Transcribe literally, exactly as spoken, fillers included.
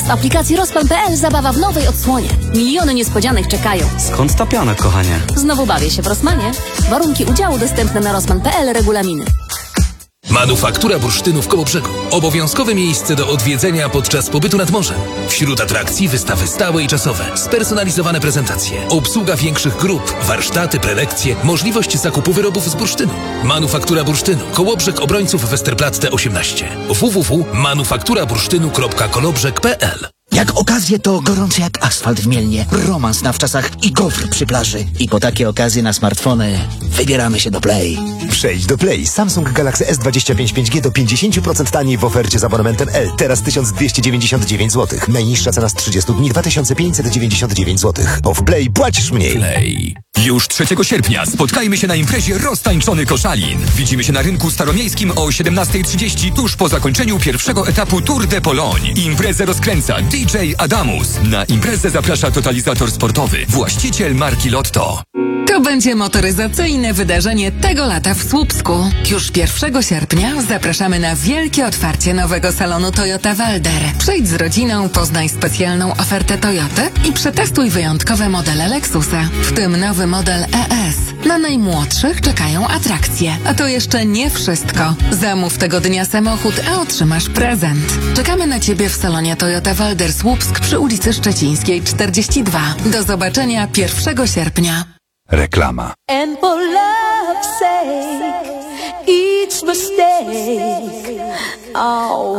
w aplikacji Rozpal kropka pe el zabawa w nowej odsłonie. Miliony niespodzianek czekają. Skąd ta piana, kochanie? Znowu bawię się w Rossmanie. Warunki udziału dostępne na Rossmann kropka pe el, regulaminy. Manufaktura bursztynu w Kołobrzegu. Obowiązkowe miejsce do odwiedzenia podczas pobytu nad morzem. Wśród atrakcji wystawy stałe i czasowe, spersonalizowane prezentacje, obsługa większych grup, warsztaty, prelekcje, możliwość zakupu wyrobów z bursztynu. Manufaktura bursztynu. Kołobrzeg Obrońców Westerplatte osiemnaście. w w w kropka manufaktura bursztynu kropka kolobrzeg kropka pe el. Jak okazje, to gorące jak asfalt w Mielnie, romans na wczasach i gofr przy plaży. I po takie okazje na smartfony wybieramy się do Play. Przejdź do Play. Samsung Galaxy S dwadzieścia pięć pięć G do pięćdziesiąt procent taniej w ofercie z abonamentem L. Teraz tysiąc dwieście dziewięćdziesiąt dziewięć złotych. Najniższa cena z trzydziestu dni dwa tysiące pięćset dziewięćdziesiąt dziewięć złotych. Bo w Play płacisz mniej. Play. Już trzeciego sierpnia spotkajmy się na imprezie Roztańczony Koszalin. Widzimy się na rynku staromiejskim o siedemnasta trzydzieści tuż po zakończeniu pierwszego etapu Tour de Pologne. Imprezę rozkręca D J Adamus. Na imprezę zaprasza Totalizator Sportowy, właściciel marki Lotto. To będzie motoryzacyjne wydarzenie tego lata w Słupsku. Już pierwszego sierpnia zapraszamy na wielkie otwarcie nowego salonu Toyota Walder. Przyjdź z rodziną, poznaj specjalną ofertę Toyoty i przetestuj wyjątkowe modele Lexusa, w tym nowy model E S. Na najmłodszych czekają atrakcje. A to jeszcze nie wszystko. Zamów tego dnia samochód, a otrzymasz prezent. Czekamy na Ciebie w salonie Toyota Walder Słupsk przy ulicy Szczecińskiej czterdzieści dwa. Do zobaczenia pierwszego sierpnia. Reklama. And for love's sake, each mistake, oh.